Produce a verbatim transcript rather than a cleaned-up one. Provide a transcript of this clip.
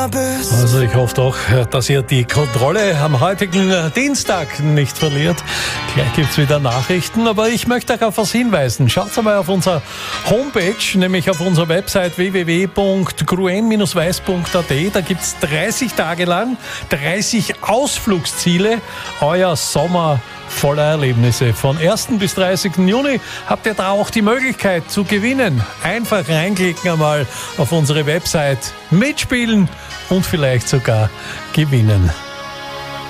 Also ich hoffe doch, dass ihr die Kontrolle am heutigen Dienstag nicht verliert. Gleich gibt's wieder Nachrichten, aber ich möchte euch auf was hinweisen. Schaut einmal auf unserer Homepage, nämlich auf unserer Website w w w punkt gruen weiß punkt a t. Da gibt's dreißig Tage lang dreißig Ausflugsziele. Euer Sommer voller Erlebnisse. Von ersten bis dreißigsten Juni habt ihr da auch die Möglichkeit zu gewinnen. Einfach reinklicken einmal auf unsere Website, mitspielen und vielleicht sogar gewinnen.